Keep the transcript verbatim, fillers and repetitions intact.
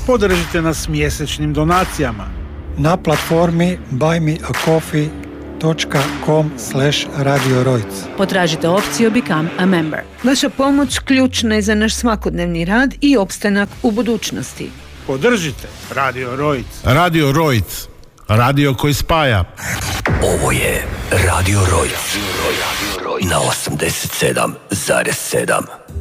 Podržite nas mjesečnim donacijama na platformi buy me a coffee dot com slash radio rojc. Potražite opciju Become a Member. Vaša pomoć ključna je za naš svakodnevni rad i opstanak u budućnosti. Podržite Radio Rojc. Radio Rojc. Radio koji spaja. Ovo je Radio Rojc na osamdeset sedam zarez sedam.